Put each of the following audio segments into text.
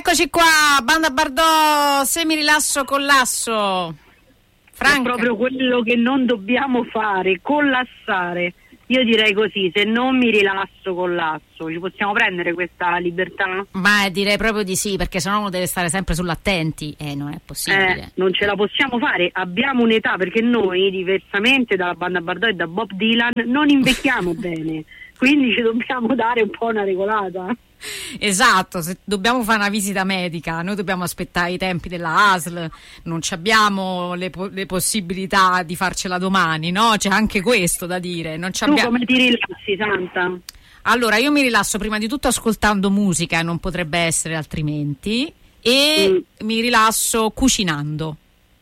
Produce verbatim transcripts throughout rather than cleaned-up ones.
Eccoci qua, Banda Bardot, se mi rilasso collasso. Franca. È proprio quello che non dobbiamo fare, collassare. Io direi così, se non mi rilasso collasso. Ci possiamo prendere questa libertà? Ma direi proprio di sì, perché sennò uno deve stare sempre sull'attenti e eh, non è possibile. Eh, non ce la possiamo fare, abbiamo un'età, perché noi, diversamente dalla Banda Bardot e da Bob Dylan, non invecchiamo bene. Quindi ci dobbiamo dare un po' una regolata. Esatto, se dobbiamo fare una visita medica, noi dobbiamo aspettare i tempi della A S L, non ci abbiamo le, po- le possibilità di farcela domani, no? C'è anche questo da dire. Non ci tu abbia- come ti rilassi, Santa? Allora, io mi rilasso prima di tutto ascoltando musica, non potrebbe essere altrimenti, e mm. mi rilasso cucinando.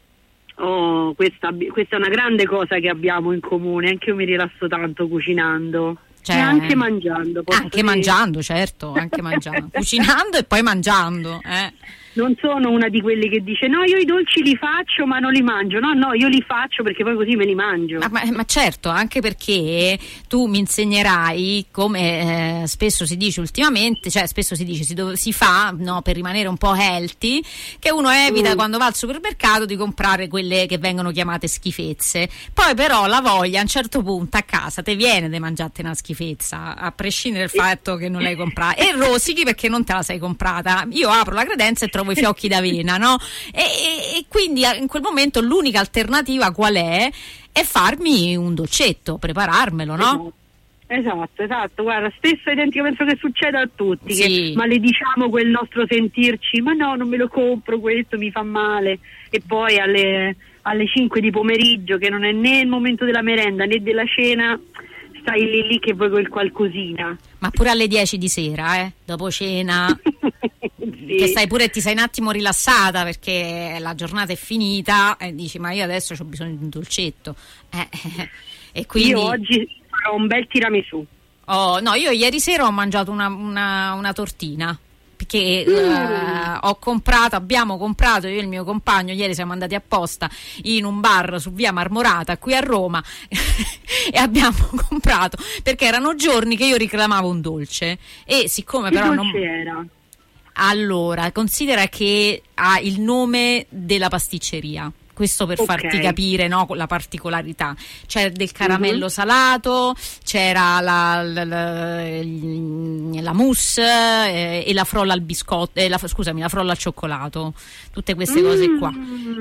Oh, questa, questa è una grande cosa che abbiamo in comune, anche io mi rilasso tanto cucinando. Cioè, e anche mangiando. Anche dire. mangiando, certo, anche mangiando. Cucinando e poi mangiando. Eh. Non sono una di quelli che dice no, io i dolci li faccio ma non li mangio. No, no, io li faccio perché poi così me li mangio. Ma, ma, ma certo, anche perché tu mi insegnerai, come eh, spesso si dice ultimamente, cioè spesso si dice, si, do- si fa, no, per rimanere un po' healthy, che uno evita mm. quando va al supermercato di comprare quelle che vengono chiamate schifezze. Poi però la voglia a un certo punto a casa te viene di mangiarti una schifezza, a prescindere dal fatto che non l'hai comprata. E rosichi perché non te la sei comprata. Io apro la credenza e trovo i fiocchi d'avena, no? E, e, e quindi in quel momento l'unica alternativa qual è? È farmi un dolcetto, prepararmelo, no? Esatto, esatto, guarda, stesso identico, penso che succeda a tutti, sì. che malediciamo quel nostro sentirci, ma no, non me lo compro, questo mi fa male, e poi alle, alle cinque di pomeriggio, che non è né il momento della merenda né della cena, stai lì lì che vuoi quel qualcosina. Ma pure alle dieci di sera, eh, dopo cena, sì. Che stai pure, ti sei un attimo rilassata perché la giornata è finita e dici ma io adesso ho bisogno di un dolcetto. Eh, eh, e quindi... Io oggi farò un bel tiramisù. Oh, no, io ieri sera ho mangiato una, una, una tortina. Che mm. uh, ho comprato, abbiamo comprato io e il mio compagno, ieri siamo andati apposta in un bar su via Marmorata qui a Roma e abbiamo comprato perché erano giorni che io reclamavo un dolce e siccome che però dolce non era? Allora, considera che ha il nome della pasticceria. Questo per okay. farti capire, no, la particolarità. C'era del caramello uh-huh. salato, c'era la, la, la, la mousse eh, e la frolla al biscotto, eh, la, scusami, la frolla al cioccolato, tutte queste mm. cose qua.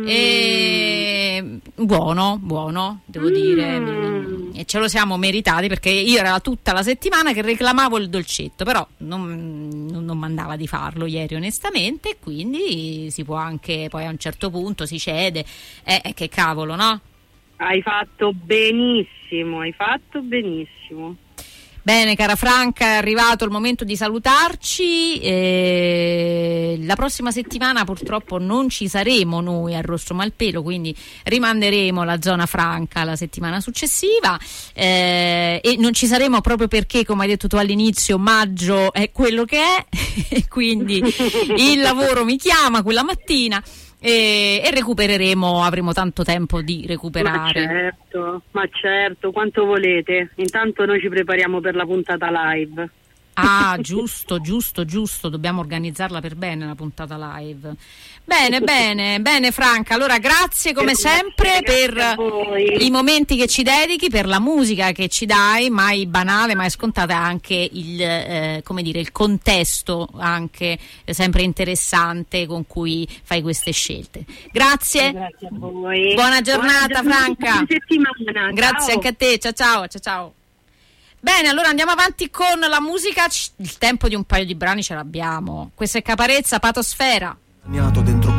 E, buono, buono, devo mm. dire, e ce lo siamo meritati perché io era tutta la settimana che reclamavo il dolcetto, però non, non, non mandava di farlo ieri onestamente, e quindi si può anche, poi a un certo punto si cede. Eh, che cavolo, no? Hai fatto benissimo, hai fatto benissimo. Bene, cara Franca, è arrivato il momento di salutarci. Eh, la prossima settimana purtroppo non ci saremo noi a Rosso Malpelo, quindi rimanderemo la zona franca la settimana successiva. Eh, e non ci saremo proprio perché, come hai detto tu all'inizio, maggio è quello che è, e quindi il lavoro mi chiama quella mattina. E, e recupereremo, avremo tanto tempo di recuperare. Ma certo, ma certo, quanto volete. Intanto noi ci prepariamo per la puntata live. Ah, giusto, giusto, giusto, dobbiamo organizzarla per bene la puntata live. Bene, bene, bene Franca, allora grazie come grazie, sempre per i momenti che ci dedichi, per la musica che ci dai, mai banale, mai scontata, anche il, eh, come dire, il contesto anche eh, sempre interessante con cui fai queste scelte. Grazie. Grazie a voi. Buona giornata, Buona Franca. Buona settimana. Grazie ciao. Anche a te, ciao ciao, ciao ciao. Bene, allora andiamo avanti con la musica. Il tempo di un paio di brani ce l'abbiamo. Questo è Caparezza, Patosfera. Dentro